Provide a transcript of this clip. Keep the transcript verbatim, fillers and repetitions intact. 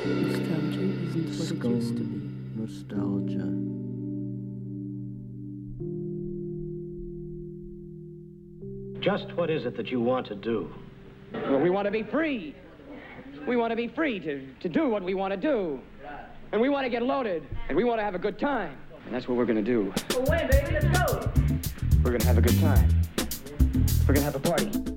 Nostalgia isn't what it used to be. Nostalgia. Just what is it that you want to do? Well, we want to be free. We want to be free to, to do what we want to do. And we want to get loaded. And we want to have a good time. And that's what we're going to do. Well, wait, baby, let's go. We're going to have a good time. We're going to have a party.